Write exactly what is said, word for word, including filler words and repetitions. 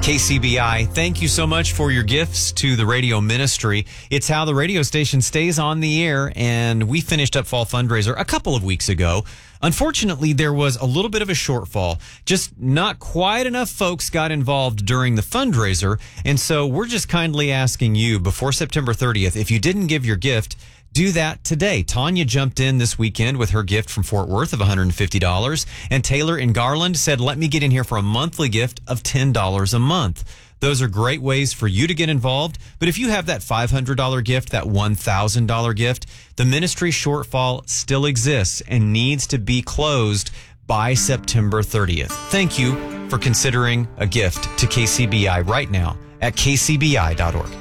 K C B I, thank you so much for your gifts to the radio ministry. It's how the radio station stays on the air, and we finished up Fall Fundraiser a couple of weeks ago. Unfortunately, there was a little bit of a shortfall. Just not quite enough folks got involved during the fundraiser, and so we're just kindly asking you before September thirtieth, if you didn't give your gift, do that today. Tanya jumped in this weekend with her gift from Fort Worth of one hundred fifty dollars. And Taylor in Garland said, let me get in here for a monthly gift of ten dollars a month. Those are great ways for you to get involved. But if you have that five hundred dollars gift, that one thousand dollars gift, the ministry shortfall still exists and needs to be closed by September thirtieth. Thank you for considering a gift to K C B I right now at k c b i dot org.